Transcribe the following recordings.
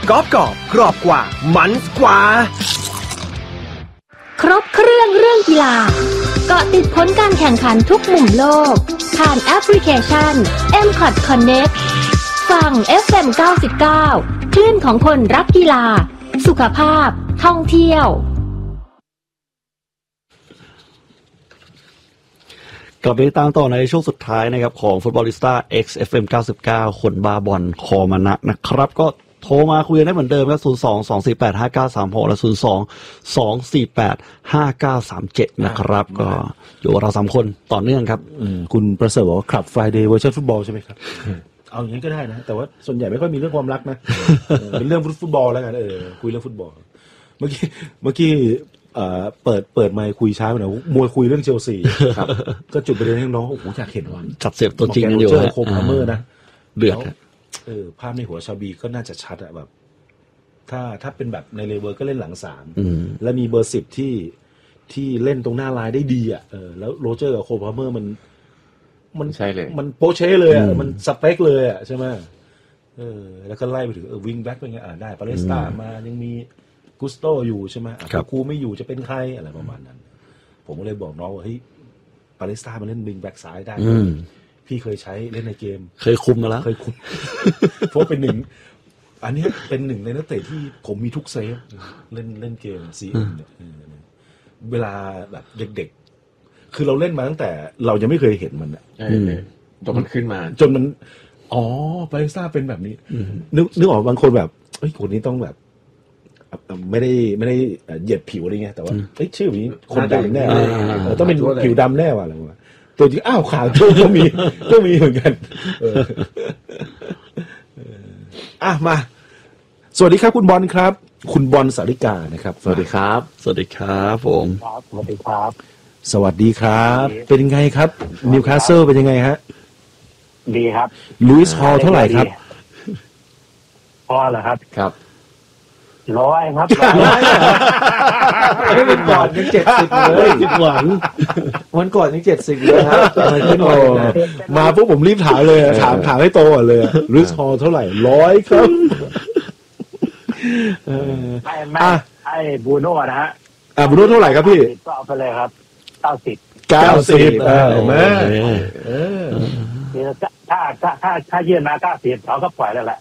กรอบกรอบกว่ามันกว่าครบเครื่องกีฬาเกาะติดผลการแข่งขันทุกมุมโลกผ่านแอปพลิเคชัน M-KOT Connect ฟัง FM 99 คลื่นของคนรักกีฬาสุขภาพท่องเที่ยวกลับไปตามต่อในช่วงสุดท้ายนะครับของฟุตบอลลิสต้า X FM 99 คนบาบอลคอมานะนะครับก็โทรมาคุยกันได้เหมือนเดิมครับ02-248-5936 และ 02-248-5937 นะครับก็อยู่กับเรา3คนต่อเนื่องครับคุณประเสริฐบอกว่าคลับ Friday เวอร์ชันฟุตบอลใช่ไหมครับ เอาอย่างนี้ก็ได้นะแต่ว่าส่วนใหญ่ไม่ค่อยมีเรื่องความรักนะเป็นเรื่องฟุตบอลแล้วกันคุยเรื่องฟุตบอลเมื่อกี้เปิดไมค์คุยช้าไปหน่อยมวยคุยเรื่องเชลซีครับก็จุดประเด็นให้น้องโอ้โหอยากเห็นว่าจัดเสียบตัวจริงกันอยู่ฮะโคพาเมอร์นะเดือดภาพในหัวชาบีก็น่าจะชัดอะแบบถ้าเป็นแบบในเลเวอร์ก็เล่นหลัง3แล้วมีเบอร์10ที่เล่นตรงหน้าลายได้ดีอ่ะแล้วโรเจอร์กับโคพาเมอร์มันใช่เลยมันโปเช่เลยอ่ะมันสเปคเลยอ่ะใช่ไหมแล้วก็ไล่ไปถึงวิงแบ็กเป็นไงได้ปาเลสตามายังมีกุสโตอยู่ใช่ไหมกูไม่อยู่จะเป็นใครอะไรประมาณนั้นผมก็เลยบอกน้องว่าเฮ้ยปาเลสตามาเล่นวิงแบ็กซ้ายได้พี่เคยใช้เล่นในเกมเคยคุมมาแล้วเคยคุมเพราะเป็นหนึ่งอันนี้เป็นหนึ่งในนักเตะที่ผมมีทุกเซฟเล่นเกมซีเนี่ยเวลาแบบเด็กๆคือเราเล่นมาตั้งแต่เรายังไม่เคยเห็นมันอ่ะจนมันขึ้นมาจนมันปาเลสตาเป็นแบบนี้นึกออกบางคนแบบเฮ้ยคนนี้ต้องแบบไม่ได้เหยียดผิวอะไรเงี้ยแต่ว่าชื่อนี้คนดำแน่ต้องเป็นผิวดำแน่ว่ะอะไรวะตัวจริงขาวโจ้ก็มีเหมือนกันมาสวัสดีครับคุณบอลครับคุณบอลสาริกานะครับสวัสดีครับสวัสดีครับผมครับสวัสดีครับสวัสดีครับเป็นยังไงครับนิวคาสเซิลเป็นยังไงฮะดีครับลุยส์ฮอลเท่าไหร่ครับพอเหรอครับครับ 100ครับไม่เป็นก่อนยัง70เลยหวังวันก่อนยัง70เลยครับอะไรขึ้นมาพวกผมรีบถามเลยถามให้โตก่อนเลยลุยส์ฮอลเท่าไหร่100ครับไอ้บูโน่นะฮะบูโน่เท่าไหร่ครับพี่ก็เอาไปเลยครับ90 แม่ถ้ายื่นมา90เขาก็ปล่อยแล้วแหละ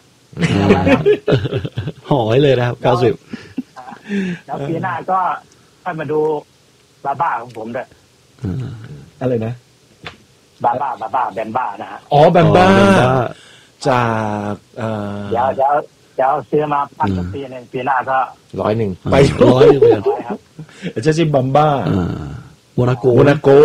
หอยเลยนะครับ 90แล้วปีหน้าก็ให้มาดูบ้าของผมด้วยอะไรนะบ้าแบมบ้านะฮะแบมบ้าจากเดี๋ยวซื้อมาพันปีนึงปีหน้าก็ 100 ไป100ครับจะชื่อบัมบ้าโมนาโก